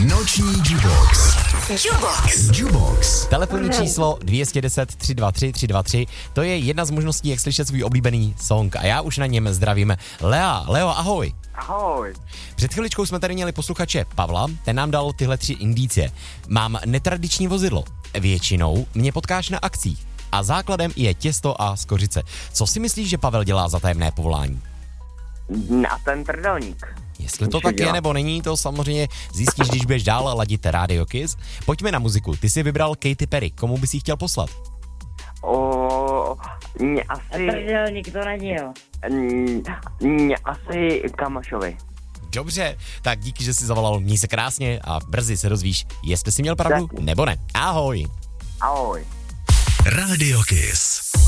Noční Jubox. Jubox. Telefonní číslo 210 323 323. To je jedna z možností, jak slyšet svůj oblíbený song. A já už na něm zdravím Leo, ahoj. Ahoj. Před chviličkou jsme tady měli posluchače Pavla, ten nám dal tyhle 3 indicie. Mám netradiční vozidlo. Většinou mě potkáš na akcích. A základem je těsto a skořice. Co si myslíš, že Pavel dělá za tajemné povolání? A ten trdelník. Jestli to tak je nebo není, to samozřejmě zjistíš, když budeš dál ladit Radio Kiss. Pojďme na muziku. Ty jsi vybral Katy Perry. Komu bys jí chtěl poslat? Mě asi... Trdelník to není, jo. Mě asi Kamašovi. Dobře, tak díky, že jsi zavolal. Měj se krásně a brzy se dozvíš, jestli jsi měl pravdu nebo ne. Ahoj. Ahoj. Radio Kiss.